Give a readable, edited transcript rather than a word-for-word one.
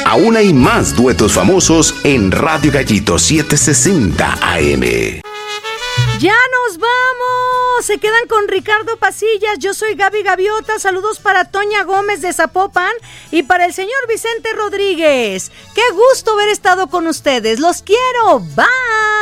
Aún hay más duetos famosos en Radio Gallito 760 AM. ¡Ya nos vamos! Se quedan con Ricardo Pasillas. Yo soy Gaby Gaviota. Saludos para Toña Gómez de Zapopan y para el señor Vicente Rodríguez. ¡Qué gusto haber estado con ustedes! ¡Los quiero! ¡Bye!